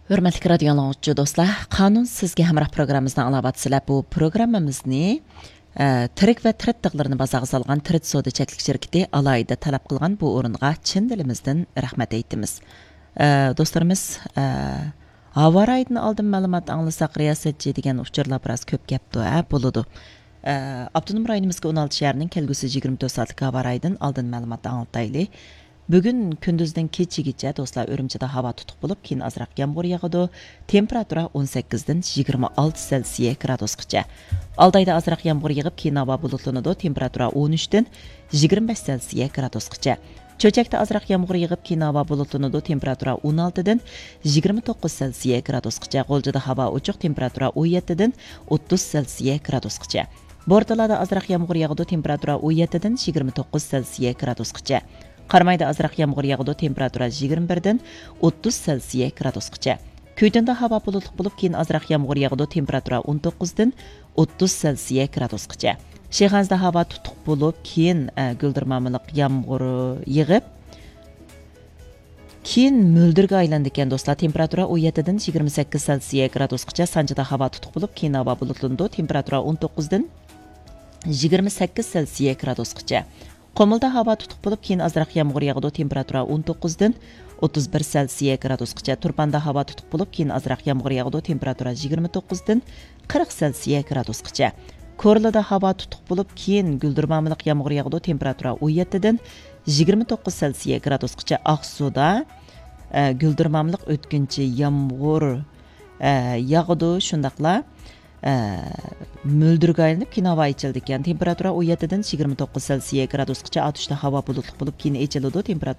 Hörmətli radio dinləyicilər, dostlar, qanun sizga hamroh proqramımızdan alabatsizlar. Bu proqramımızı tirik və tirit dığlarını bazağa salgan tirit soda çəklik şirkəti alayda talab qılğan bu orunğa çin dilimizdən rəhmət eytimiz. Dostlarımız, hava rayından aldın məlumat anlasaq riyasətçi degan uçurlar biraz köp gəpdi, buludu. Abdunum rayonimizga 16 şəhərinin kelgusi 24 saatlıq hava rayından aldın məlumat anlataylı. Bugün kündüzden keçigicha dostlar Ürümçide hava tutuq bulup keyin azraq yağmur yağıdı. Temperatura 18'den 26 Selsiye gradusgacha. Aldayda azraq yağmur yağıp keyin hava bulutlanıdı. Temperatura 13'den 25 Selsiye gradusgacha. Çöçekte azraq yağmur yağıp keyin hava bulutlanıdı. Temperatura 16'den 29 Selsiye gradusgacha. Golcada hava uçuq. Temperatura 17'den 30 Selsiye gradusgacha. Bordalarda azraq yağmur yağıdı. Temperatura 17'den 29 Selsiye gradusgacha. Qarmayda azraq yağmur yağıdı, temperatura 21'den 30 Selsiye gradusgacha. Köydündə hava bulutluq bulub keyin azraq yağmur yağıdı, temperatura 19'dan 30 Selsiye gradusgacha. Şehanzda hava tutuq bulub keyin güldürmamlıq yağmur yığıb keyin müldirga aylandı ekan dostlar. Temperatura 17'den 28 Selsiye gradusgacha. Sancıda hava tutuq bulub keyin hava bulutlandı, temperatura 19'dan 28 Selsiye gradusgacha. Qomulda hava tutuq bulub keyin azraq yağmur yağıdı, temperatura 19'dan 31 Selsiye gradusgacha. Turbanda hava tutuq bulub keyin azraq yağmur yağıdı, temperatura 29'dan 40 Selsiye gradusgacha. Korlada hava tutuq bulub keyin güldürmamlıq yağmur yağıdı, temperatura 17'dan 29 Selsiye gradusgacha. Aqsuda güldürmamlıq ötkinchi yağmur yağıdı, şundaqla müldirga aylanib keyin hava içildi ekan. Temperatura 17'den 29 Selsiye gradusgacha. Atışda hava bulutluq bulub keyin içildi. Temperatura